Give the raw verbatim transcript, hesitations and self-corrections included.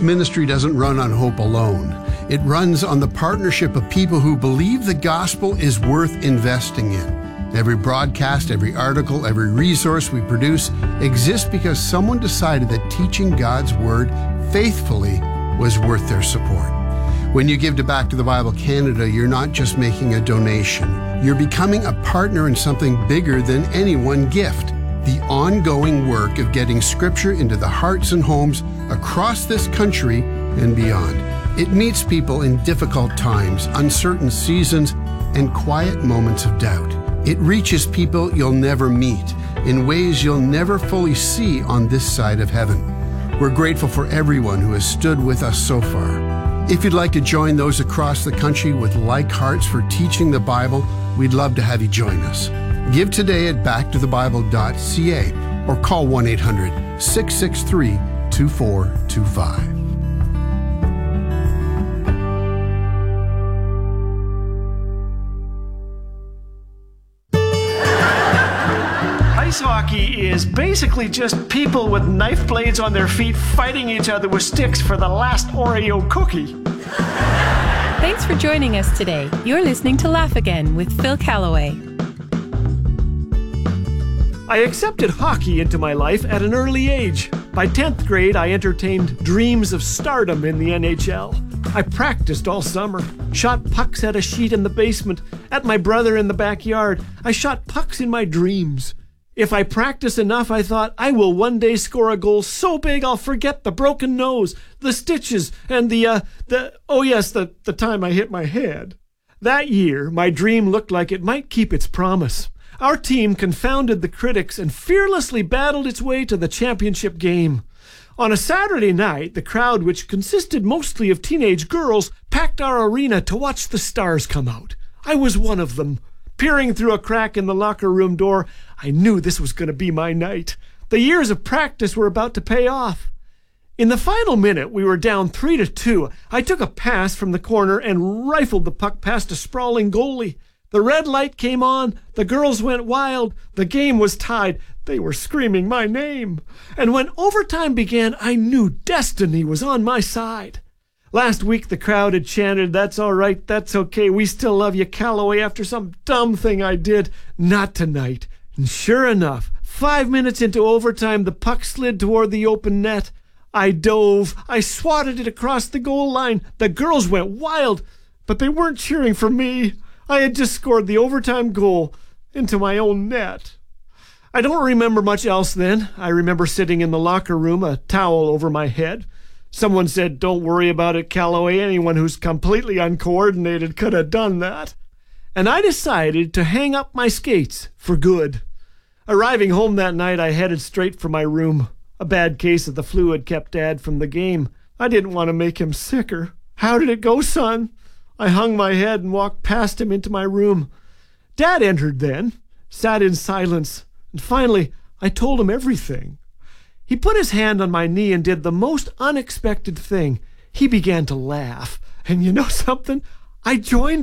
ministry doesn't run on hope alone. It runs on the partnership of people who believe the gospel is worth investing in. Every broadcast, every article, every resource we produce exists because someone decided that teaching God's Word faithfully was worth their support. When you give to Back to the Bible Canada, you're not just making a donation. You're becoming a partner in something bigger than any one gift. The ongoing work of getting Scripture into the hearts and homes across this country and beyond. It meets people in difficult times, uncertain seasons, and quiet moments of doubt. It reaches people you'll never meet in ways you'll never fully see on this side of heaven. We're grateful for everyone who has stood with us so far. If you'd like to join those across the country with like hearts for teaching the Bible, we'd love to have you join us. Give today at back to the bible dot c a or call one eight hundred, six six three, two four two five. Ice hockey is basically just people with knife blades on their feet fighting each other with sticks for the last Oreo cookie. Thanks for joining us today. You're listening to Laugh Again with Phil Callaway. I accepted hockey into my life at an early age. By tenth grade, I entertained dreams of stardom in the N H L. I practiced all summer, shot pucks at a sheet in the basement, at my brother in the backyard. I shot pucks in my dreams. If I practice enough, I thought, I will one day score a goal so big I'll forget the broken nose, the stitches, and the, uh, the, oh yes, the, the time I hit my head. That year, my dream looked like it might keep its promise. Our team confounded the critics and fearlessly battled its way to the championship game. On a Saturday night, the crowd, which consisted mostly of teenage girls, packed our arena to watch the stars come out. I was one of them. Peering through a crack in the locker room door, I knew this was going to be my night. The years of practice were about to pay off. In the final minute, we were down three to two. I took a pass from the corner and rifled the puck past a sprawling goalie. The red light came on. The girls went wild. The game was tied. They were screaming my name. And when overtime began, I knew destiny was on my side. Last week, the crowd had chanted, "That's all right, that's okay, we still love you, Callaway," after some dumb thing I did. Not tonight. And sure enough, five minutes into overtime, the puck slid toward the open net. I dove. I swatted it across the goal line. The girls went wild, but they weren't cheering for me. I had just scored the overtime goal into my own net. I don't remember much else then. I remember sitting in the locker room, a towel over my head. Someone said, "Don't worry about it, Callaway. Anyone who's completely uncoordinated could have done that." And I decided to hang up my skates for good. Arriving home that night, I headed straight for my room. A bad case of the flu had kept Dad from the game. I didn't want to make him sicker. "How did it go, son?" I hung my head and walked past him into my room. Dad entered then, sat in silence, and finally I told him everything. He put his hand on my knee and did the most unexpected thing. He began to laugh. And you know something? I joined